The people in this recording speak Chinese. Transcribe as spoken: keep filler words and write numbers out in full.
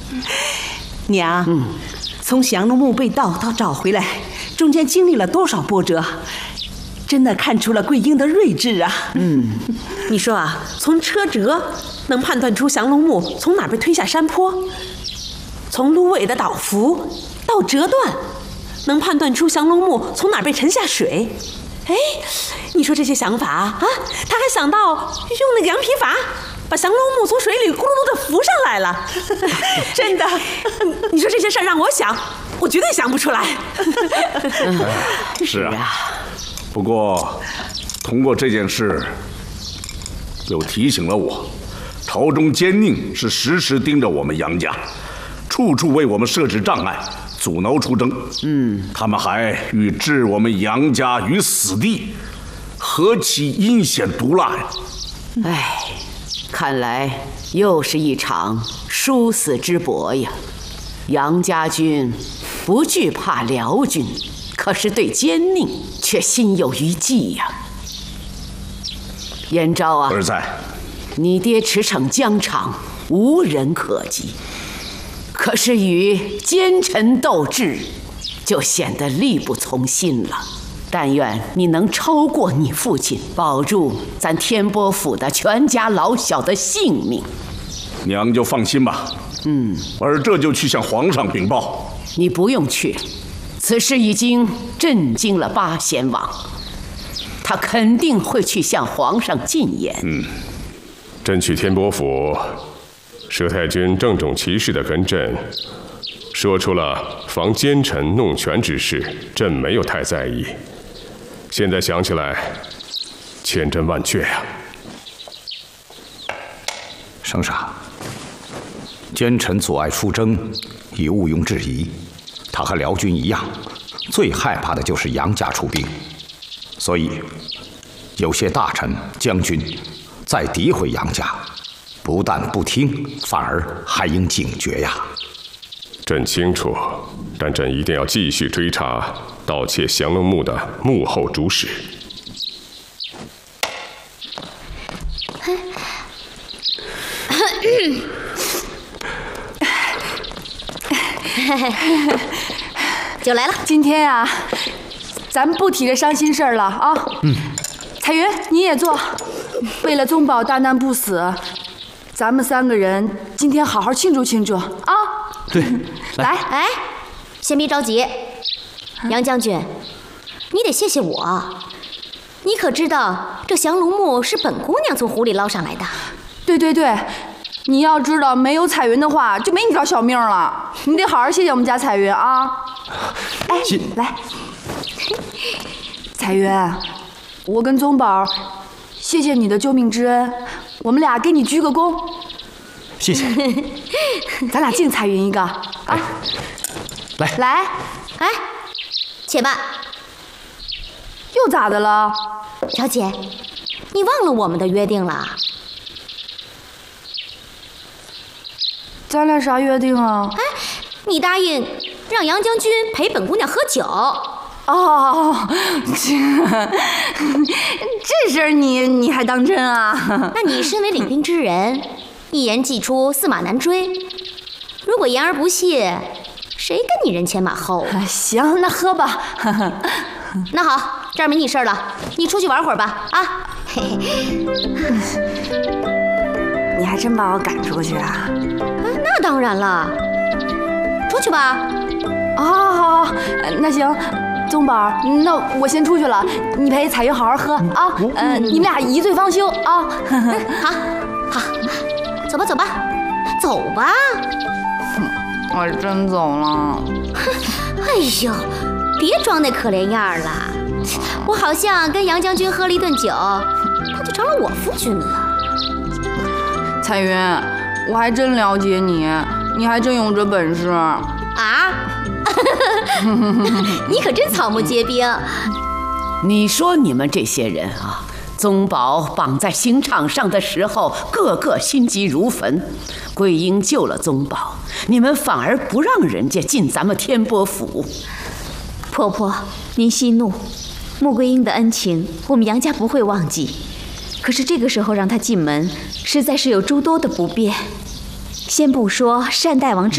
娘，嗯，从降龙木被盗到找回来，中间经历了多少波折，真的看出了桂英的睿智啊。 嗯，你说啊，从车辙能判断出降龙木从哪被推下山坡，从芦苇的倒伏到折断，能判断出降龙木从哪被沉下水。哎，你说这些想法啊，他还想到用那个羊皮筏把降龙木从水里咕噜噜的浮上来了。真的，你说这些事儿让我想，我绝对想不出来。 是啊，不过通过这件事，又提醒了我，朝中奸佞是时时盯着我们杨家，处处为我们设置障碍，阻挠出征。嗯，他们还欲置我们杨家于死地，何其阴险毒辣呀！ 唉，看来又是一场殊死之搏呀。杨家军不惧怕辽军，可是对奸佞却心有余悸呀。燕昭啊， 儿在。 你爹驰骋疆场，无人可及，可是与奸臣斗智，就显得力不从心了。但愿你能超过你父亲，保住咱天波府的全家老小的性命。 娘就放心吧。嗯，儿这就去向皇上禀报。 你不用去，此事已经震惊了八贤王，他肯定会去向皇上进言。 嗯， 朕去天波府，佘太君郑重其事地跟朕说出了防奸臣弄权之事，朕没有太在意。现在想起来，千真万确呀。 圣上，奸臣阻碍出征，已毋庸置疑。他和辽军一样，最害怕的就是杨家出兵。所以，有些大臣、将军在诋毁杨家，不但不听，反而还应警觉呀。 朕清楚，但朕一定要继续追查盗窃降龙木的幕后主使。 酒来了。 今天呀、啊，咱们不提这伤心事儿了啊。嗯。彩云，你也坐。为了宗保大难不死，咱们三个人今天好好庆祝庆祝啊。 对， 来， 哎，先别着急，杨将军，你得谢谢我。你可知道这降龙木是本姑娘从湖里捞上来的？ 对对对，你要知道，没有彩云的话，就没你条小命了。你得好好谢谢我们家彩云啊！哎，来，彩云，我跟宗宝谢谢你的救命之恩，我们俩给你鞠个躬。 谢谢。 咱俩敬彩云一个啊！ 来来， 哎，且慢， 又咋的了？ 小姐，你忘了我们的约定了？ 咱俩啥约定啊？ 哎，你答应让杨将军陪本姑娘喝酒。 哦，这这事儿你你还当真啊？ 那你身为领兵之人，一言既出，驷马难追。如果言而不信，谁跟你人前马后啊？ 行，那喝吧。 那好，这儿没你事儿了，你出去玩会儿吧。啊，嘿嘿。 你还真把我赶出去啊？ 那当然了，出去吧。 哦，好好，那行，宗宝，那我先出去了，你陪彩云好好喝啊。呃，你们俩一醉方休啊。 好，好，走吧，走吧，走吧。 我真走了。 哎呦，别装那可怜样了，我好像跟杨将军喝了一顿酒，他就成了我夫君了。 彩云，我还真了解你，你还真有这本事啊！ 你可真草木皆兵。 你说你们这些人啊，宗保绑在刑场上的时候，个个心急如焚。桂英救了宗保，你们反而不让人家进咱们天波府。 婆婆，您息怒，穆桂英的恩情，我们杨家不会忘记。可是这个时候让她进门，实在是有诸多的不便。先不说善待王之